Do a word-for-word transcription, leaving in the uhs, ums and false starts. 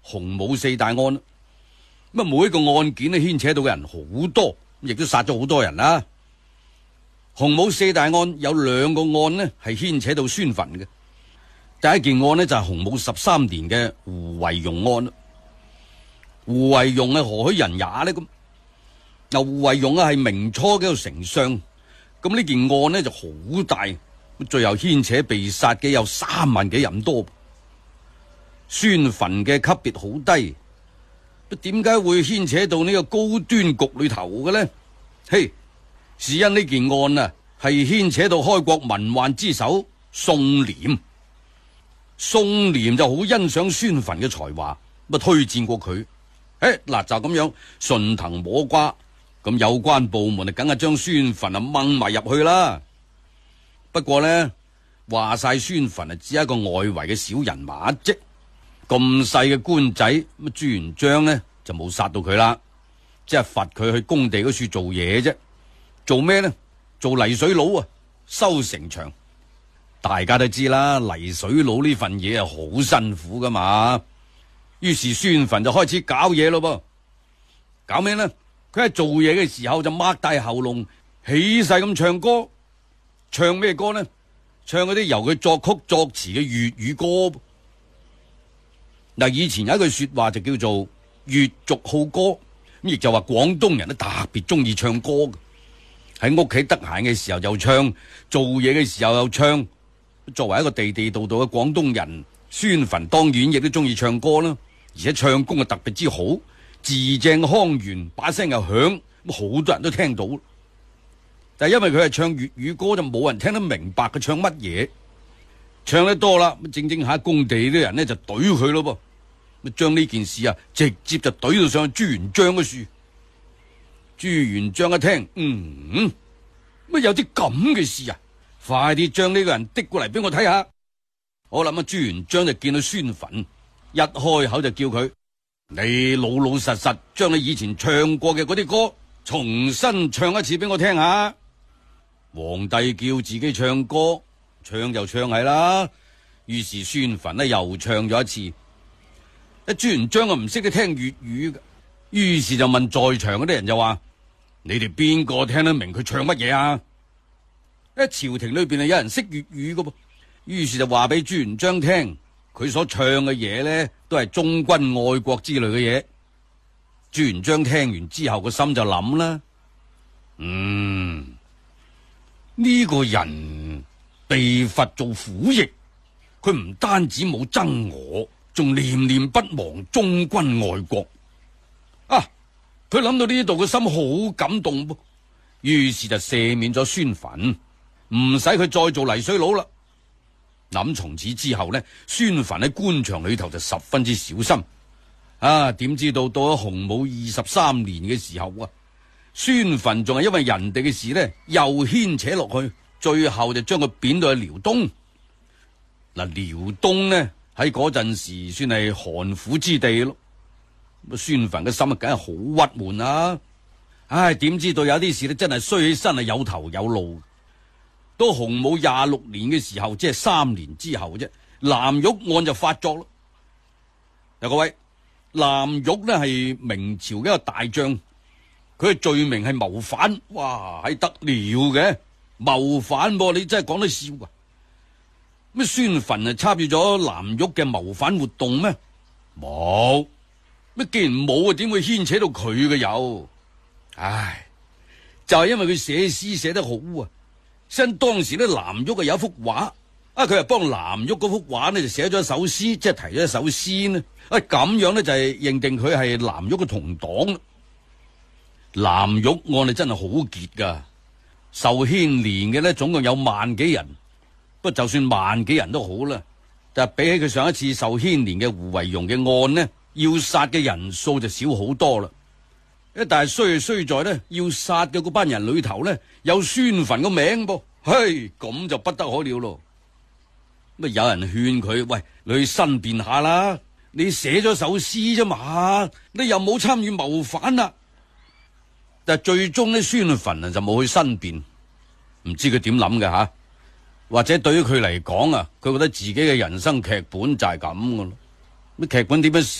洪武四大案。咁啊，每一個案件咧牽扯到嘅人好多，亦都殺咗好多人啦。洪武四大案有兩個案呢係牽扯到孫墳嘅。第一件案呢，就係洪武十三年嘅胡惟庸案。胡惟庸係何許人也呢？咁嗱，胡惟庸啊係明初嘅一個丞相。咁呢件案呢就好大，最後牽扯被殺嘅有三萬幾人多。孫墳嘅級別好低，點解會牽扯到呢個高端局裏頭嘅呢？嘿，是因呢件案啊係牽扯到開國文宦之首宋濂。宋濂就好欣賞孫墳嘅才華，咁啊推薦過佢。誒，嗱就咁樣順藤摸瓜，咁有關部門啊，梗係將孫墳啊掹埋入去啦。不過呢，話晒孫墳啊，只係一個外圍嘅小人物啫。咁細嘅官仔，咁朱元璋呢就冇殺到佢啦，即係罰佢去工地嗰處做嘢啫。做咩呢？做泥水佬啊，修城牆。大家都知啦，泥水佬呢份嘢係好辛苦噶嘛。於是孫墳就開始搞嘢咯噃。搞咩呢？佢喺做嘢嘅時候就擘大喉嚨起勢咁唱歌。唱咩歌呢？唱嗰啲由佢作曲作詞嘅粵語歌。嗱，以前有一句說話就叫做粵俗好歌，咁亦就話廣東人都特別中意唱歌嘅。喺屋企得閒嘅時候就唱，做嘢嘅時候又唱。作為一個地地道道嘅廣東人，孫墳當然亦都中意唱歌啦，而且唱功啊特別之好，字正腔圓，把聲又響，咁好多人都聽到。但係因為佢係唱粵語歌，就冇人聽得明白佢唱乜嘢。唱得多啦，咁正正下工地啲人呢就懟佢咯噃，咁將呢件事啊直接就懟到上朱元璋嘅樹。朱元璋一聽，嗯，乜有啲咁嘅事啊？快啲將呢個人滴過嚟俾我睇下。我諗啊，朱元璋就見到孫墳，一開口就叫佢：你老老實實將你以前唱過嘅嗰啲歌重新唱一次俾我聽下。皇帝叫自己唱歌，唱就唱係啦。於是孫墳呢又唱咗一次。一朱元璋啊唔識得聽粵語嘅，於是就問在場嗰啲人就話：你哋邊個聽得明佢唱乜嘢啊？一朝廷裏邊啊有人識粵語嘅噃，於是就話俾朱元璋聽，佢所唱嘅嘢呢都係忠君愛國之類嘅嘢。朱元璋聽完之後個心就諗啦，嗯，呢個人被罰做苦役，佢唔單止冇憎我，仲念念不忘忠君愛國。啊，佢諗到呢度個心好感動噃，於是就赦免咗孫墳，唔使佢再做泥水佬啦。諗從此之後呢，孫墳喺官場裏頭就十分之小心。啊，點知道到咗洪武二十三年嘅時候啊，孫墳仲係因為人哋嘅事呢，又牽扯落去，最後就將佢貶到去遼東。嗱，遼東呢喺嗰陣時算係寒苦之地咯。咁孫墳嘅心啊，梗係好鬱悶啊！唉，點知道有啲事呢，真係衰起身係有頭有路。到洪武廿六年嘅時候，即係三年之後啫，藍玉案就發作咯。嗱，各位，藍玉呢係明朝嘅一個大將，佢嘅罪名係謀反。哇，係得了嘅謀反噃，你真係講得笑啊！咩孫墳啊參與咗藍玉嘅謀反活動咩？冇。咩既然冇啊，點會牽扯到佢嘅有？唉，就係因為佢寫詩寫得好啊！因當時咧，藍玉啊有一幅畫，啊佢係幫藍玉嗰幅畫呢就寫咗一首詩，即係提咗一首詩呢。啊咁樣呢，就係認定佢係藍玉嘅同黨。藍玉案啊真係好結噶，受牽連嘅呢總共有萬幾人。不過就算萬幾人都好啦，但係比起佢上一次受牽連嘅胡惟庸嘅案呢，要殺嘅人數就少好多啦。一但係衰衰在呢，要殺嘅嗰班人裏頭呢，有孫墳個名噃，嘿，咁就不得可了咯。咁有人勸佢：喂，你去申辯下啦，你寫咗首詩啫嘛，你又冇參與謀反啦。但係最終呢，孫墳啊就冇去申辯，唔知佢點諗嘅吓，或者對於佢嚟講啊，佢覺得自己嘅人生劇本就係咁噶咯。乜劇本點樣寫？